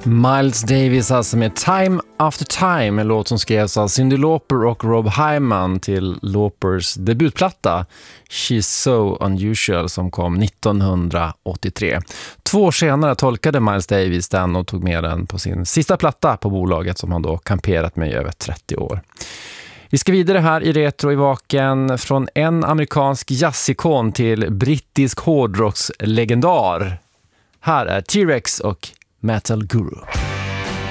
Miles Davis alltså med Time After Time, en låt som skrevs av Cyndi Lauper och Rob Hyman till Laupers debutplatta She's So Unusual som kom 1983. 2 år senare tolkade Miles Davis den och tog med den på sin sista platta på bolaget som han då kamperat med i över 30 år. Vi ska vidare här i Retro i Vaken från en amerikansk jazzikon till brittisk hårdrockslegendar. Här är T-Rex och Metal Guru.